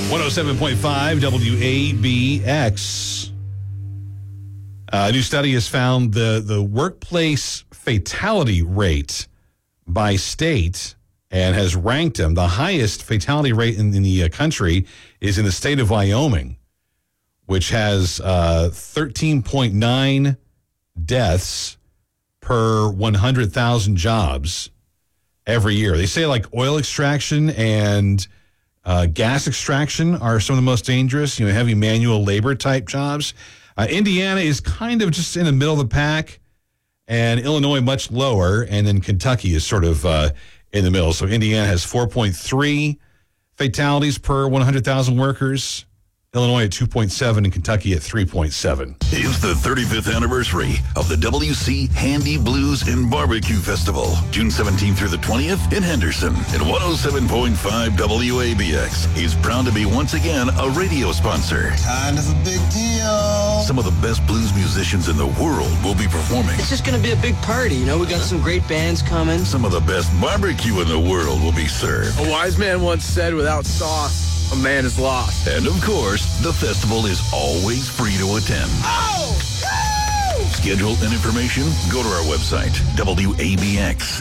107.5 WABX. A new study has found the workplace fatality rate by state and has ranked them. The highest fatality rate in the country is in the state of Wyoming, which has 13.9 deaths per 100,000 jobs every year. They say like oil extraction and gas extraction are some of the most dangerous, heavy manual labor type jobs. Indiana is kind of just in the middle of the pack, and Illinois much lower, and then Kentucky is sort of in the middle. So Indiana has 4.3 fatalities per 100,000 workers. Illinois at 2.7 and Kentucky at 3.7. It's the 35th anniversary of the WC Handy Blues and Barbecue Festival, June 17th through the 20th in Henderson. And 107.5 WABX is proud to be once again a radio sponsor. Kind of a big deal. Some of the best blues musicians in the world will be performing. It's just going to be a big party, We got some great bands coming. Some of the best barbecue in the world will be served. A wise man once said, without sauce, a man is lost. And of course, the festival is always free to attend. Oh! Woo! Schedule and information, go to our website, WABX.